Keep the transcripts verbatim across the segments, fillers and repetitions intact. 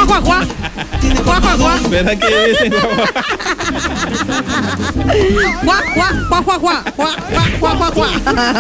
guá, guá. Guá, guá, guá. ¿Verdad que dicen guá, Guá, guá, guá, guá, guá, guá, guá, guá, guá.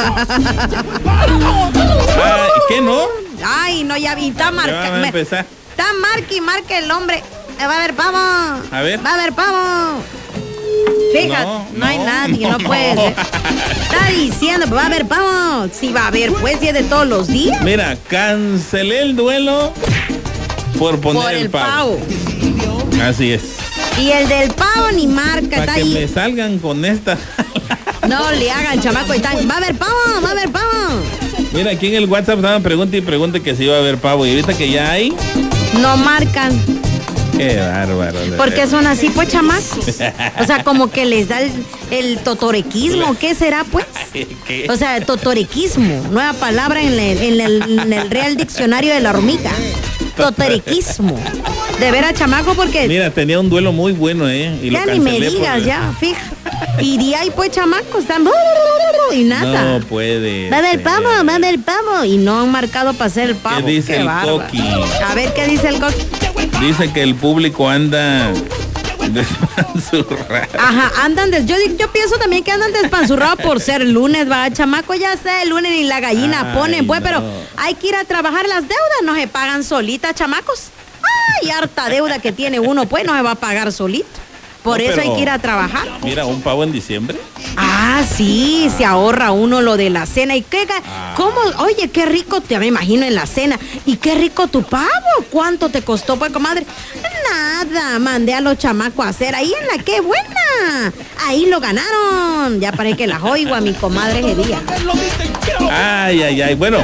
Ah, ¿qué no? Ay, no, ya vi, está Ya marca. van a me- empezar. Está marca y marca el hombre. Eh, Va a haber pavo. A ver. Va a haber pavo. Fíjate, no, No, hay no, nadie, no, no. puede ser. Está diciendo, pues va a haber pavo. Sí va a haber, pues, si es de todos los días. Mira, cancelé el duelo por poner Por el, el pavo. pavo. Así es. Y el del pavo ni marca, Para está que ahí. me salgan con esta. No le hagan chamaco y tal. Va a haber pavo, va a haber pavo. Mira, aquí en el WhatsApp estaban pregunta y pregunta que si iba a haber pavo. Y ahorita que ya hay, No marcan. qué bárbaro. de Porque veras. son así, pues, chamacos. O sea, como que les da el, el totorequismo. ¿Qué será, pues? ¿Qué? O sea, totorequismo. Nueva palabra en, la- en el, en el Real Diccionario de la Hormiga. Totorequismo. De veras, chamaco, porque Mira, tenía un duelo muy bueno, ¿eh? Y ya lo ni me cancelé digas, por- ya, fija. Y de ahí, pues, chamacos, están... Y nada. No puede. Va a haber ser. pavo, va a haber pavo. Y no han marcado para hacer el pavo. ¿Qué dice el bárbaro. Coqui? A ver, ¿qué dice el Coqui? Dice que el público anda despanzurrado. Ajá, andan des... yo, yo pienso también que andan despanzurrados por ser lunes, va, chamaco, ya sé, el lunes ni la gallina Ay, ponen, pues, no. pero hay que ir a trabajar las deudas, no se pagan solitas, chamacos. Ay, harta deuda que tiene uno, pues, no se va a pagar solito. Por No, eso pero- hay que ir a trabajar. Mira, un pavo en diciembre. Ah, sí, se ahorra uno lo de la cena. ¿Y qué? Ah. ¿Cómo? Oye, qué rico, te me imagino en la cena. ¿Y qué rico tu pavo? ¿Cuánto te costó, pues, comadre? Nada, mandé a los chamacos a hacer ahí en la que buena. Ahí lo ganaron. Ya parece que la oigo a mi comadre ese día. Ay, ay, ay. Bueno.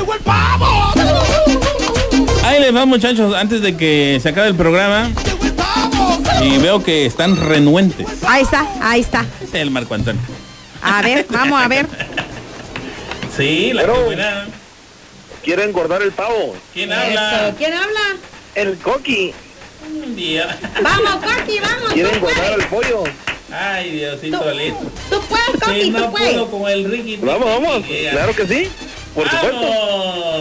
Ahí les va, muchachos, antes de que se acabe el programa. Y veo que están renuentes. Ahí está, ahí está. Ese es el Marco Antonio. A ver, vamos a ver. Sí, la Pero- que buena. Quiere engordar el pavo. ¿Quién Eso, habla? ¿quién habla? El coqui. Un día. Vamos, Coqui, vamos. Quiere Tú engordar puedes, el pollo. Ay, Diosito lindo. tú puedes, Sí, Coqui, no tú puedes. puedo con el Ricky. Vamos, vamos. Ricky, Claro que sí. Por supuesto. ¡Vamos!